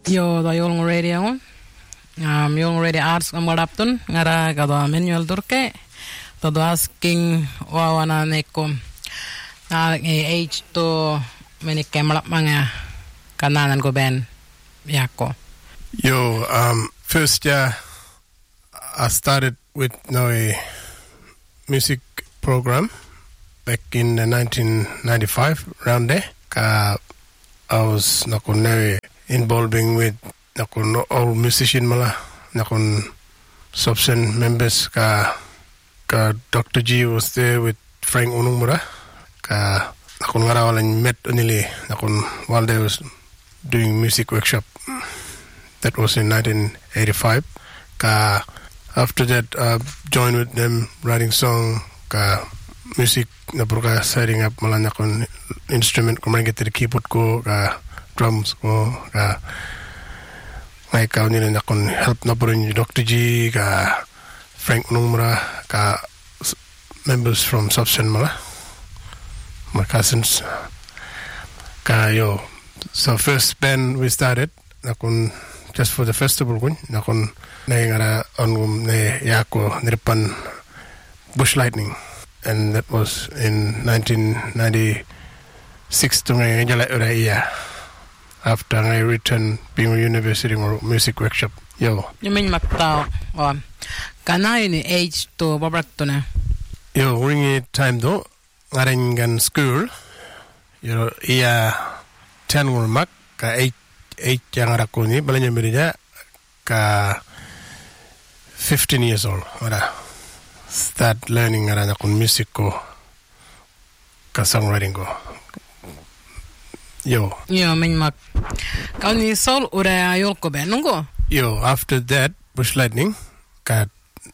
Yo da Yolngu Radio. Yolngu Radio Arts Amaraptun ngara kado manual turke. Todo asking wawana neko age to many kemalap mga kananan ko ben yako. Yo, first year I started with a music program back in 1995 around there. I was involving with all musician mala subsen members ka Dr. G was there with Frank Onumura ka ngara walang met onili while they was doing music workshop. That was in 1985. Ka after that joined with them writing song ka music na pura setting up mala instrument ko man get the keyboard ko ka drums ko ka may ka nila help na pura ni Dr. G ka Frank Onumura ka members from Subsen mala my cousins ka yo. So first band we started just for the festival kun ngara on ne yako nirpan Bush Lightning, and that was in 1996 to me after I returned being a university or music workshop. Yo. You mean magtao kanay ni age to babrak to na. Yo, ring it time do ngarengan school. Yo iya 10 mak ka 8 yang rakuni balanya merija ka 15 years old. Start learning music ko ka songwriting ko. Yo min mak kau ni sol ura yol ko ben nungo. Yo, after that Bush Lightning ka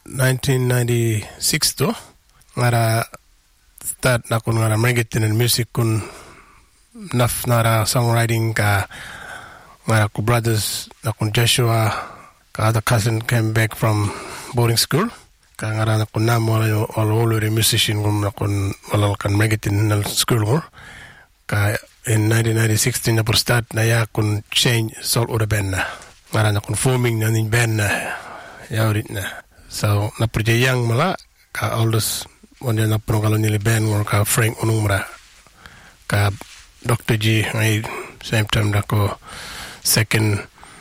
1996 to ngara start ngara magitin and music kun naf nara songwriting ka ngara ko brothers Joshua ka other cousin came back from boarding school ka ngara namo all already musician walal kan magitin na school ko ka in 1996 na start na ya kun change soul ura band na ngara forming na ning band na yaurit na. So na projeyang mala ka oldest one na prongalo nili band or ka Frank Onumura ka Dr. G ay same time ko second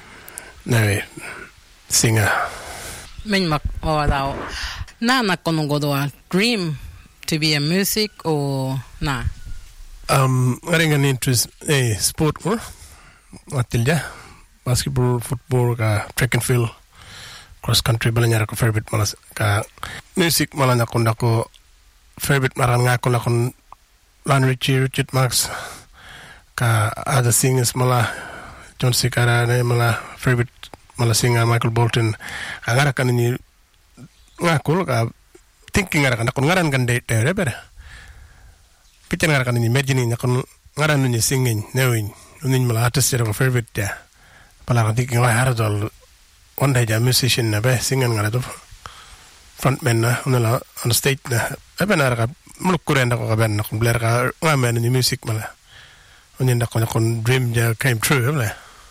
singer. Min mak daw na nakonongo do dream to be a music or na ngarengan interest sport ko atilja basketball, football ka track and field, cross country balanya ko favorite malas ka music malanya ko favorite maran nga ko Lionel Richard Marx ka other singers mala John Sikara mala favorite mala singer Michael Bolton ngara kan ni ngakul ka thinking ngara kan ngaran kan de bera pitan ngara kan ni imagine ngaran ni singing knowing unin mala artist ko favorite ya pala kan thinking la haradol one day ja musician na be singer ngara do frontman na unala on stage na ebenara ka mulukure ndako ka ben ko bler ka ngamen ni music mala unin ndako dream ja came true la.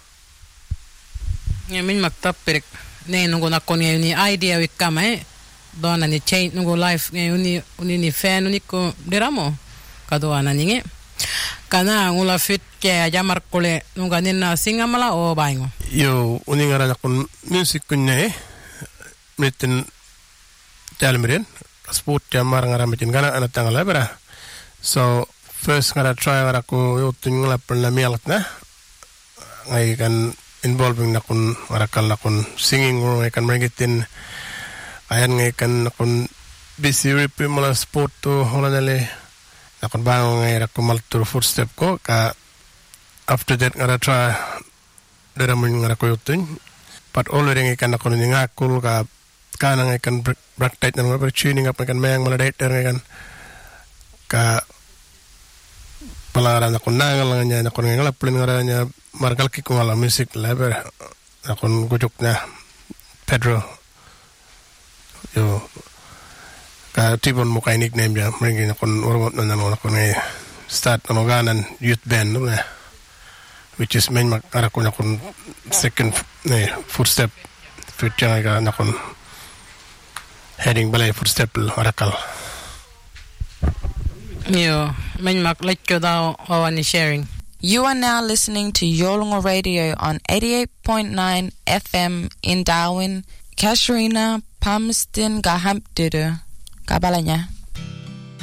Min magtap perek ne nungo nakon ni idea wikama dona ni change nungo life uni ni fan uni ko deramo kado anani kana ngula fit ke jamar kole nunga nina singa mala o baingo. Yo uni ngara nakon music kunne meten talmeren sport jamar ngara meten gana ana tangala bera. So first ngara try ngara ko yotin ngala perna mialat na ngai kan involving nakon warakal nakon singing or kan magitin ayan ngai kan nakon busy repeat mala sport to holanale nakon bango ngai rakon maltur footstep ko ka after that ngara try deramun ngara ko yotin but already ngai kan nakon ngakul ka kana ngai kan break tight na ngara tuning up kan mayang mala date ngai kan ka pala nakon nangal nya nakon ngala plin ngara nya margal ki ko wala music lever nakon gujuk na Pedro yo ka tibon mo kay nickname ja mringi nakon ormot na nakon start ano ganan youth band no na which is main ara ko nakon second footstep future ga nakon heading balay footstep arakal yo main mak lekyo daw awani sharing. You are now listening to Yolngu Radio on 88.9 FM in Darwin, Casuarina, Palmerston, Gahampduru, Gabalanya.